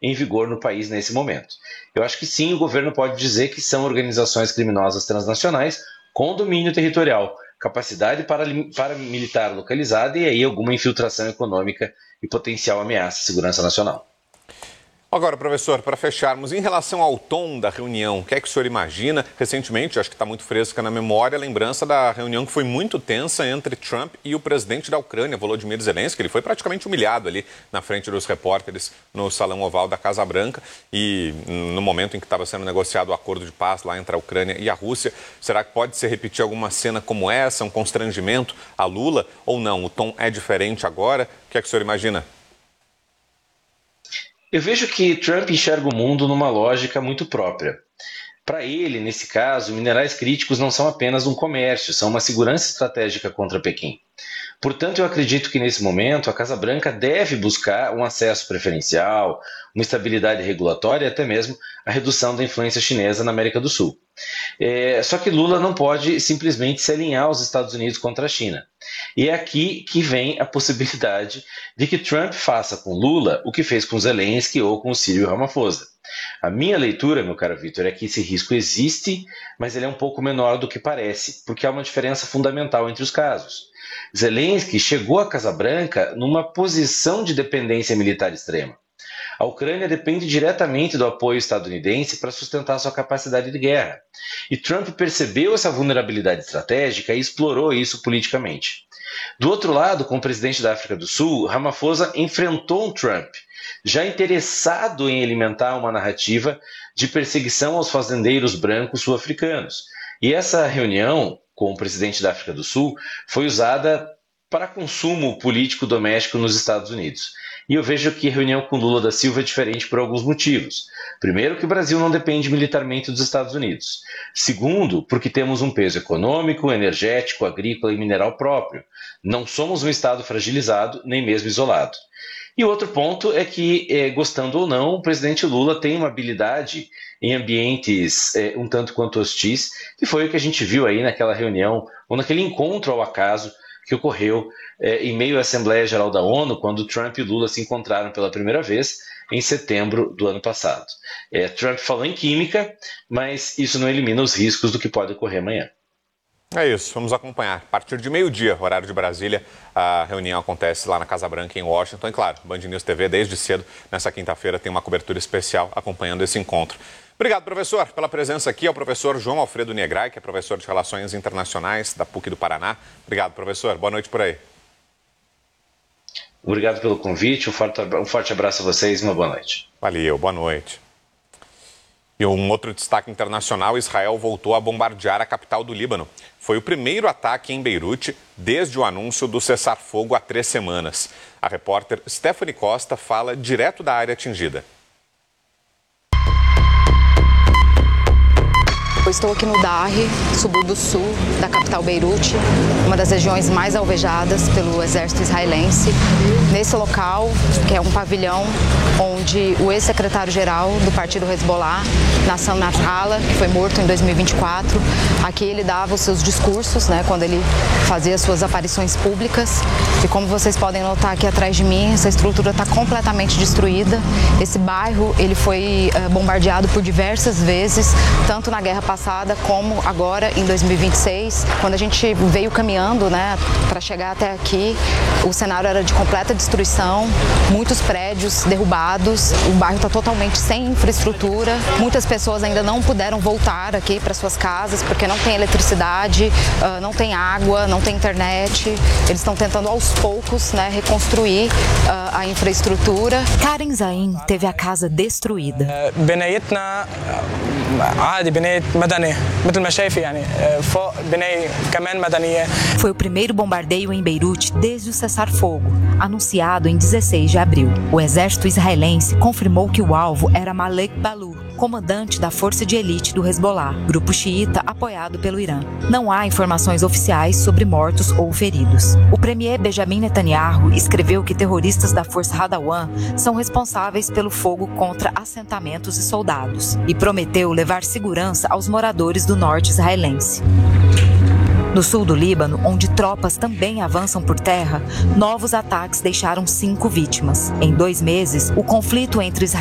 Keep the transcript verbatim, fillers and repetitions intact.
em vigor no país nesse momento. Eu acho que sim, o governo pode dizer que são organizações criminosas transnacionais com domínio territorial, capacidade paramilitar localizada e aí alguma infiltração econômica e potencial ameaça à segurança nacional. Agora, professor, para fecharmos, em relação ao tom da reunião, o que é que o senhor imagina? Recentemente, acho que está muito fresca na memória, a lembrança da reunião que foi muito tensa entre Trump e o presidente da Ucrânia, Volodymyr Zelensky. Ele foi praticamente humilhado ali na frente dos repórteres no Salão Oval da Casa Branca e no momento em que estava sendo negociado o acordo de paz lá entre a Ucrânia e a Rússia. Será que pode se repetir alguma cena como essa, um constrangimento a Lula ou não? O tom é diferente agora? O que é que o senhor imagina? Eu vejo que Trump enxerga o mundo numa lógica muito própria. Para ele, nesse caso, minerais críticos não são apenas um comércio, são uma segurança estratégica contra Pequim. Portanto, eu acredito que nesse momento a Casa Branca deve buscar um acesso preferencial, uma estabilidade regulatória e até mesmo a redução da influência chinesa na América do Sul. É, só que Lula não pode simplesmente se alinhar aos Estados Unidos contra a China. E é aqui que vem a possibilidade de que Trump faça com Lula o que fez com Zelensky ou com Cyril Ramaphosa. A minha leitura, meu caro Vitor, é que esse risco existe, mas ele é um pouco menor do que parece, porque há uma diferença fundamental entre os casos. Zelensky chegou à Casa Branca numa posição de dependência militar extrema. A Ucrânia depende diretamente do apoio estadunidense para sustentar sua capacidade de guerra. E Trump percebeu essa vulnerabilidade estratégica e explorou isso politicamente. Do outro lado, com o presidente da África do Sul, Ramaphosa enfrentou um Trump, já interessado em alimentar uma narrativa de perseguição aos fazendeiros brancos sul-africanos. E essa reunião com o presidente da África do Sul foi usada para consumo político doméstico nos Estados Unidos. E eu vejo que a reunião com Lula da Silva é diferente por alguns motivos. Primeiro, que o Brasil não depende militarmente dos Estados Unidos. Segundo, porque temos um peso econômico, energético, agrícola e mineral próprio. Não somos um Estado fragilizado, nem mesmo isolado. E outro ponto é que, eh, gostando ou não, o presidente Lula tem uma habilidade em ambientes eh, um tanto quanto hostis, que foi o que a gente viu aí naquela reunião, ou naquele encontro ao acaso que ocorreu eh, em meio à Assembleia Geral da ONU, quando Trump e Lula se encontraram pela primeira vez em setembro do ano passado. Eh, Trump falou em química, mas isso não elimina os riscos do que pode ocorrer amanhã. É isso, vamos acompanhar. A partir de meio-dia, horário de Brasília, a reunião acontece lá na Casa Branca, em Washington. E claro, Band News T V, desde cedo, nessa quinta-feira, tem uma cobertura especial acompanhando esse encontro. Obrigado, professor, pela presença aqui. É o professor João Alfredo Negrai, que é professor de Relações Internacionais da P U C do Paraná. Obrigado, professor. Boa noite por aí. Obrigado pelo convite. Um forte, um forte abraço a vocês e uma boa noite. Valeu, boa noite. E um outro destaque internacional, Israel voltou a bombardear a capital do Líbano. Foi o primeiro ataque em Beirute desde o anúncio do cessar-fogo há três semanas. A repórter Stephanie Costa fala direto da área atingida. Eu estou aqui no Darre, subúrbio sul da capital Beirute, uma das regiões mais alvejadas pelo exército israelense. Nesse local, que é um pavilhão onde o ex-secretário-geral do partido Hezbollah, Nasser Nasrallah, que foi morto em dois mil e vinte e quatro, aqui ele dava os seus discursos, né, quando ele fazia suas aparições públicas. E como vocês podem notar aqui atrás de mim, essa estrutura está completamente destruída. Esse bairro ele foi uh, bombardeado por diversas vezes, tanto na guerra passada como agora em dois mil e vinte e seis, quando a gente veio caminhando, né, para chegar até aqui, o cenário era de completa destruição, muitos prédios derrubados, o bairro está totalmente sem infraestrutura, muitas pessoas ainda não puderam voltar aqui para suas casas porque não tem eletricidade, uh, não tem água, não tem internet. Eles estão tentando aos poucos, né, reconstruir uh, a infraestrutura. Karen Zain teve a casa destruída. Foi o primeiro bombardeio em Beirute desde o cessar-fogo, anunciado em dezesseis de abril. O exército israelense confirmou que o alvo era Malek Balur, comandante da força de elite do Hezbollah, grupo xiita apoiado pelo Irã. Não há informações oficiais sobre mortos ou feridos. O premier Benjamin Netanyahu escreveu que terroristas da força Hadawan são responsáveis pelo fogo contra assentamentos e soldados e prometeu levar segurança aos moradores do norte israelense. No sul do Líbano, onde tropas também avançam por terra, novos ataques deixaram cinco vítimas. Em dois meses, o conflito entre Israel